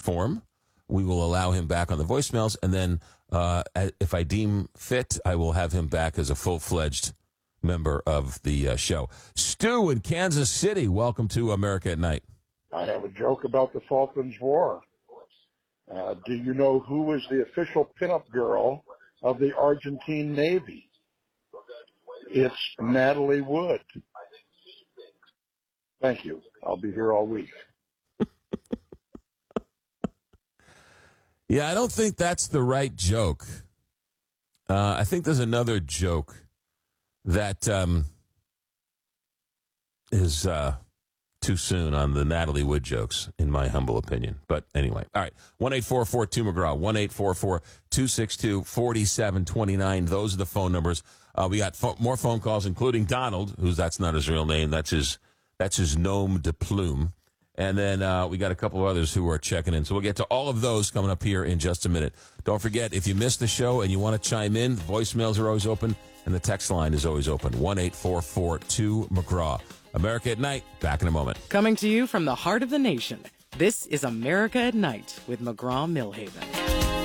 form. We will allow him back on the voicemails, and then if I deem fit, I will have him back as a full-fledged member of the show. Stu in Kansas City, welcome to America at Night. I have a joke about the Falklands War. Do you know who was the official pinup girl of the Argentine Navy? It's Natalie Wood. Thank you. I'll be here all week. Yeah, I don't think that's the right joke. I think there's another joke that is too soon on the Natalie Wood jokes, in my humble opinion. But anyway, all right. 1-844-2-McGraw, 1-844-262-4729. Those are the phone numbers. We got more phone calls, including Donald, that's not his real name. That's his nom de plume. And then we got a couple of others who are checking in. So we'll get to all of those coming up here in just a minute. Don't forget, if you missed the show and you want to chime in, voicemails are always open, and the text line is always open. 1-844-2-McGraw. America at Night. Back in a moment. Coming to you from the heart of the nation, this is America at Night with McGraw Millhaven.